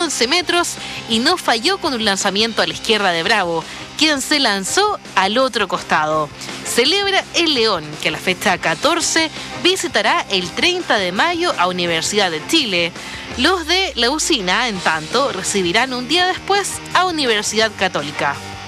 11 metros y no falló con un lanzamiento a la izquierda de Bravo, quien se lanzó al otro costado. Celebra el León, que a la fecha 14 visitará el 30 de mayo a Universidad de Chile. Los de la Usina, en tanto, recibirán un día después a Universidad Católica.